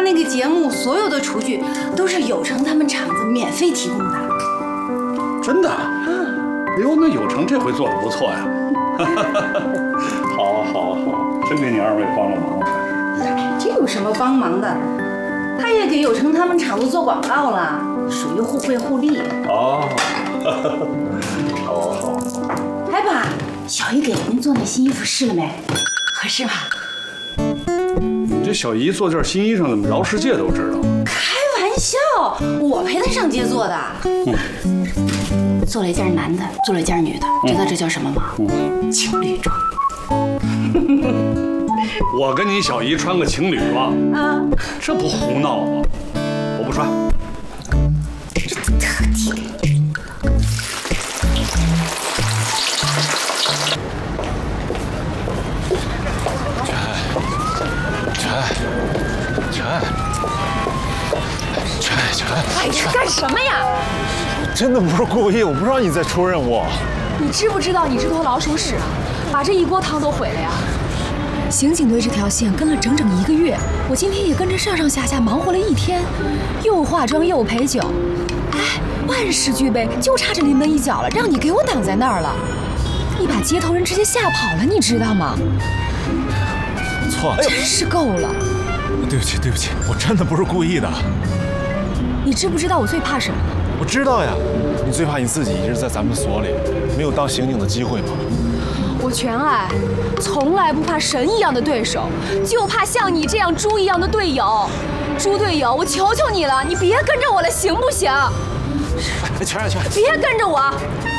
那个节目所有的厨具都是有成他们厂子免费提供的。 真的？哎呦，那有成这回做的不错呀！好，真给你二位帮了忙。 这有什么帮忙的？他也给有成他们厂子做广告了，属于互惠互利。 哦，好。 哎爸，小姨给您做那新衣服试了没？合适吧？ 你这小姨做件新衣裳，怎么饶世界都知道？ 开玩笑，我陪她上街做的。做了一件男的，做了一件女的，知道这叫什么吗？情侣装。 我跟你小姨穿个情侣装啊，这不胡闹吗？我不穿。 这特地给你。 全， 哎，你干什么呀？ 真的不是故意，我不知道你在出任务。 你知不知道你这坨老鼠屎啊，把这一锅汤都毁了呀？刑警队这条线跟了整整1个月，我今天也跟着上下忙活了1天，又化妆又陪酒，哎，万事俱备，就差这临门一脚了，让你给我挡在那儿了。你把街头人直接吓跑了，你知道吗？ 错了， 真是够了。 对不起，我真的不是故意的。 你知不知道我最怕什么？ 我知道呀，你最怕你自己一直在咱们所里，没有当刑警的机会吗？ 我全爱，从来不怕神一样的对手，就怕像你这样猪一样的队友。猪队友，我求求你了，你别跟着我了，行不行？ 全， 别跟着我！